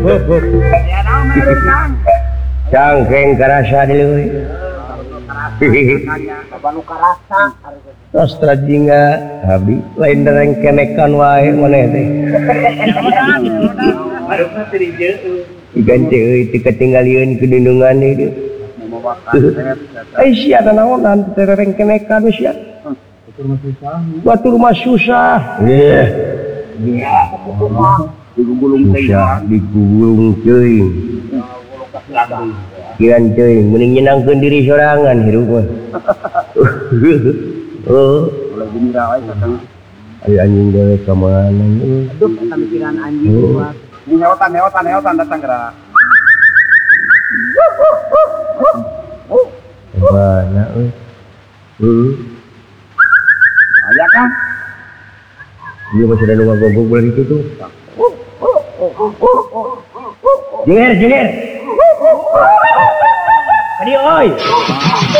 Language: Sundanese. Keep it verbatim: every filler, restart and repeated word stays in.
cangkeng kerasa dulu Astra jingga habis lain dereng kenekan wae maneh teh ikan ceuy teu ketinggalieun kedindungan ieu ai sia ada naonan teu dereng kenekan we sia batur mah susah yeh digulung susah digulung ceuy kian ceuy mending nyenangkeun diri sorangan hirup mah oh boleh gembira wae kakang aya anjing gawe ka mana aduh eta mikiran anjing buat ini heotan heotan heotan datang gerak mana euy heuh aya kang dia masih ada rumah gonggong bulan itu tuh jenger jenger Adi oi